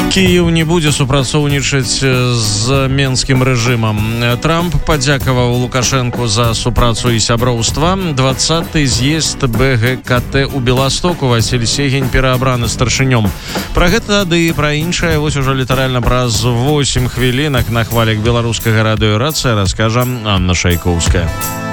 Киев не будзе супрацоўнічаць з менскім рэжымам. Трамп падзякаваў Лукашэнку за супрацу і сяброўства. 20-й з'езд БГКТ у Беластоку. Васіль Сегень пераабраны старшынём. Пра гэта ды і пра іншае вось ужо літаральна праз 8 хвілінак на хвалях беларускага радыё «Рацыя» раскажа Анна Шайкоўская.